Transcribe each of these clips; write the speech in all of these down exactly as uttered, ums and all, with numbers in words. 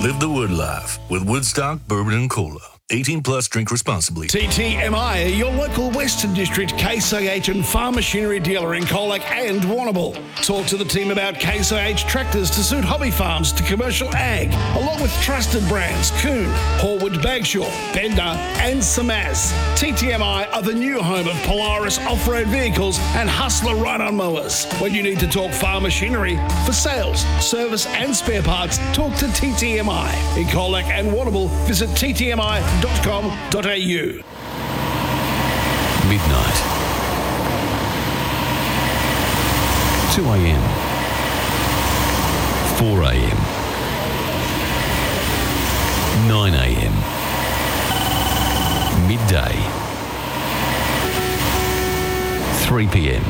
Live the Wood life with Woodstock Bourbon and Cola. eighteen plus, drink responsibly. T T M I, your local Western District Case I H and farm machinery dealer in Colac and Warrnambool. Talk to the team about Case I H tractors to suit hobby farms to commercial ag, along with trusted brands Kuhn, Horwood Bagshaw, Bender and Samaz. T T M I are the new home of Polaris off-road vehicles and Hustler ride-on mowers. When you need to talk farm machinery for sales, service and spare parts, talk to T T M I. In Colac and Warrnambool, visit t t m i dot com dot a u. Midnight. two a.m. four a.m. nine a.m. Midday. three p.m.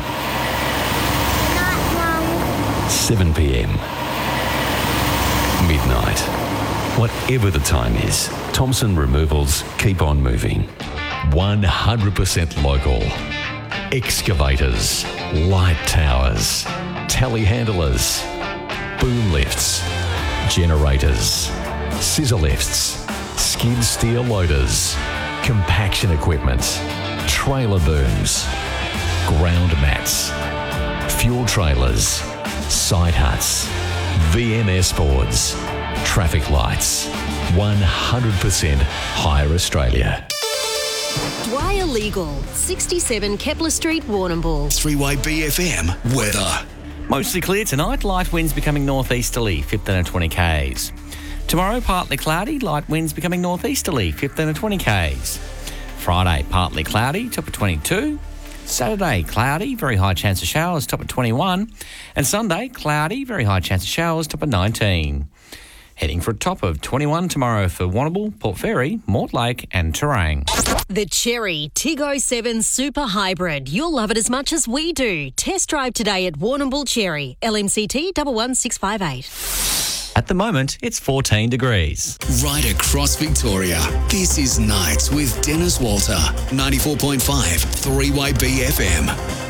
seven p.m. Midnight. Whatever the time is, Thompson Removals keep on moving. one hundred percent local. Excavators, light towers, telehandlers, boom lifts, generators, scissor lifts, skid steer loaders, compaction equipment, trailer booms, ground mats, fuel trailers, side huts, V M S boards, traffic lights. one hundred percent Hire Australia. Dwyer Legal, sixty-seven Kepler Street, Warrnambool. three Y B F M weather. Mostly clear tonight, light winds becoming northeasterly, fifteen to twenty k's. Tomorrow, partly cloudy, light winds becoming northeasterly, fifteen to twenty k's. Friday, partly cloudy, top of twenty-two. Saturday, cloudy, very high chance of showers, top of twenty-one. And Sunday, cloudy, very high chance of showers, top of nineteen. Heading for a top of twenty-one tomorrow for Warrnambool, Port Fairy, Mortlake and Terang. The Cherry Tig oh seven Super Hybrid. You'll love it as much as we do. Test drive today at Warrnambool Cherry. L M C T one one six five eight. At the moment, it's fourteen degrees. Right across Victoria, this is Nights with Dennis Walter. ninety-four point five, three Y B F M.